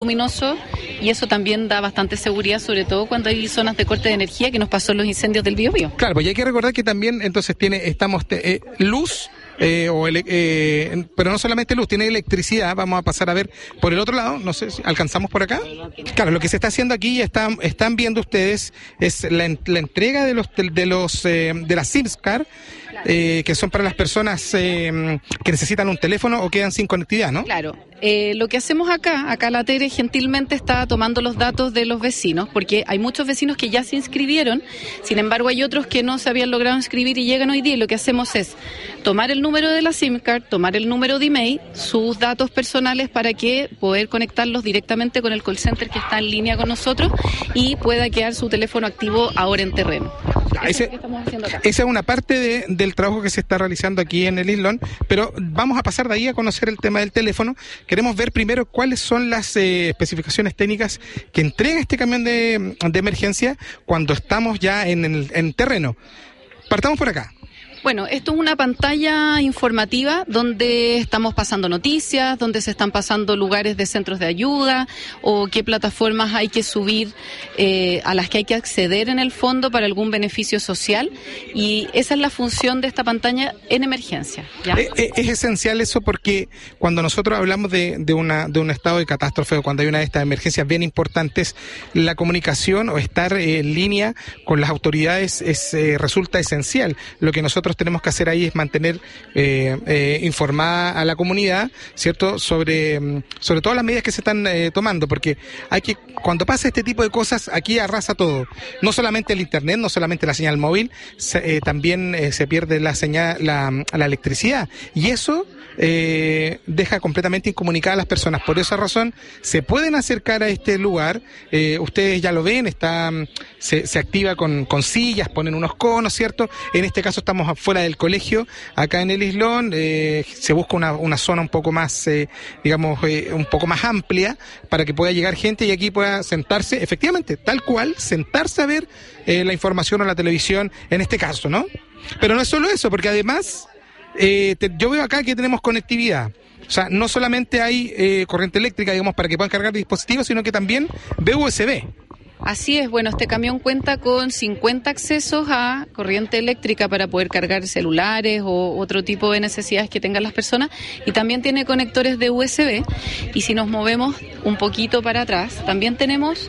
luminoso, y eso también da bastante seguridad, sobre todo cuando hay zonas de corte de energía, que nos pasó en los incendios del Biobío. Claro, pues hay que recordar que también entonces luz, pero no solamente luz, tiene electricidad. Vamos a pasar a ver por el otro lado, no sé si alcanzamos por acá. Claro, lo que se está haciendo aquí, están viendo ustedes, es la entrega de las SIM card, que son para las personas que necesitan un teléfono o quedan sin conectividad, ¿no? Claro. Lo que hacemos acá la Tere gentilmente está tomando los datos de los vecinos, porque hay muchos vecinos que ya se inscribieron, sin embargo hay otros que no se habían logrado inscribir y llegan hoy día, y lo que hacemos es tomar el número de la SIM card, tomar el número de email, sus datos personales, para que poder conectarlos directamente con el call center que está en línea con nosotros y pueda quedar su teléfono activo ahora en terreno. Esa es una parte del trabajo que se está realizando aquí en el Islón, pero vamos a pasar de ahí a conocer el tema del teléfono. Queremos ver primero cuáles son las especificaciones técnicas que entrega este camión de emergencia cuando estamos ya en terreno. Partamos por acá. Bueno, esto es una pantalla informativa donde estamos pasando noticias, donde se están pasando lugares de centros de ayuda o qué plataformas hay que subir, a las que hay que acceder en el fondo para algún beneficio social, y esa es la función de esta pantalla en emergencia, ¿ya? Es esencial eso, porque cuando nosotros hablamos de un estado de catástrofe o cuando hay una de estas emergencias bien importantes, la comunicación o estar en línea con las autoridades resulta esencial. Lo que nosotros tenemos que hacer ahí es mantener informada a la comunidad, ¿cierto?, sobre todas las medidas que se están tomando, porque cuando pasa este tipo de cosas, aquí arrasa todo. No solamente el internet, no solamente la señal móvil, también se pierde la electricidad, y eso deja completamente incomunicadas a las personas. Por esa razón se pueden acercar a este lugar. Ustedes ya lo ven, se activa con sillas, ponen unos conos, ¿cierto? En este caso estamos afuera del colegio, acá en el Islón. Se busca una zona un poco más, un poco más amplia, para que pueda llegar gente y aquí pueda sentarse, efectivamente, tal cual, sentarse a ver la información o la televisión, en este caso, ¿no? Pero no es solo eso, porque además yo veo acá que tenemos conectividad. O sea, no solamente hay corriente eléctrica, digamos, para que puedan cargar dispositivos, sino que también veo USB. Así es, bueno, este camión cuenta con 50 accesos a corriente eléctrica para poder cargar celulares o otro tipo de necesidades que tengan las personas, y también tiene conectores de USB. Y si nos movemos un poquito para atrás, también tenemos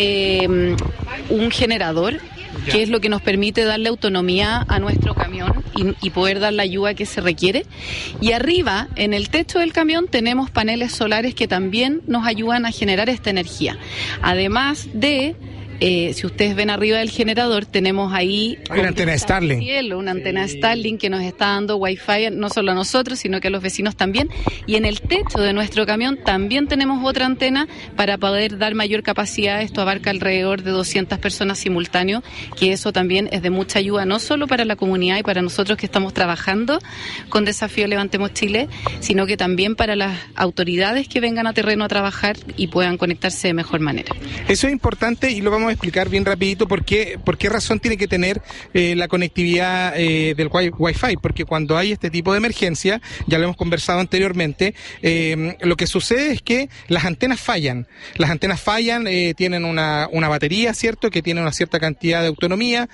un generador, que es lo que nos permite darle autonomía a nuestro camión y poder dar la ayuda que se requiere. Y arriba, en el techo del camión, tenemos paneles solares que también nos ayudan a generar esta energía. Además de, si ustedes ven arriba del generador, tenemos ahí una antena Starlink. Una antena Starlink que nos está dando Wi-Fi no solo a nosotros, sino que a los vecinos también. Y en el techo de nuestro camión también tenemos otra antena para poder dar mayor capacidad. Esto abarca alrededor de 200 personas simultáneos, que eso también es de mucha ayuda, no solo para la comunidad y para nosotros que estamos trabajando con Desafío Levantemos Chile, sino que también para las autoridades que vengan a terreno a trabajar y puedan conectarse de mejor manera. Eso es importante, y lo vamos a explicar bien rapidito por qué razón tiene que tener la conectividad del Wi-Fi, porque cuando hay este tipo de emergencia, ya lo hemos conversado anteriormente, lo que sucede es que las antenas fallan, tienen una batería, ¿cierto?, que tiene una cierta cantidad de autonomía,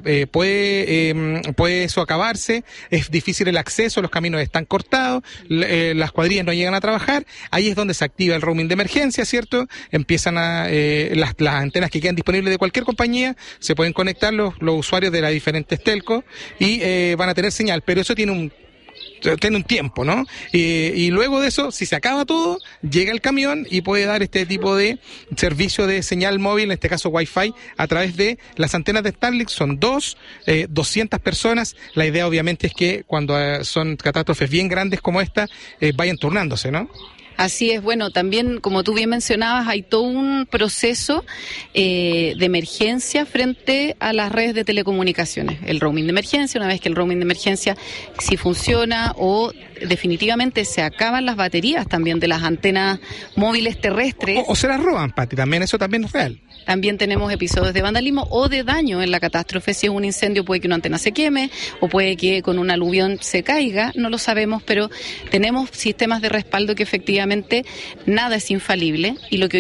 puede eso acabarse, es difícil el acceso, los caminos están cortados, las cuadrillas no llegan a trabajar. Ahí es donde se activa el roaming de emergencia, ¿cierto? Empiezan las antenas que quedan disponibles de cualquier compañía, se pueden conectar los usuarios de las diferentes telcos y van a tener señal, pero eso tiene un tiempo, ¿no? Y luego de eso, si se acaba todo, llega el camión y puede dar este tipo de servicio de señal móvil, en este caso Wi-Fi, a través de las antenas de Starlink. Son 200 personas. La idea obviamente es que cuando son catástrofes bien grandes como esta, vayan turnándose, ¿no? Así es, bueno, también como tú bien mencionabas, hay todo un proceso de emergencia frente a las redes de telecomunicaciones. El roaming de emergencia, una vez que el roaming de emergencia si funciona o definitivamente se acaban las baterías también de las antenas móviles terrestres. O se las roban, Pati, también eso también es real. También tenemos episodios de vandalismo o de daño en la catástrofe. Si es un incendio, puede que una antena se queme o puede que con un aluvión se caiga, no lo sabemos, pero tenemos sistemas de respaldo que efectivamente nada es infalible, y lo que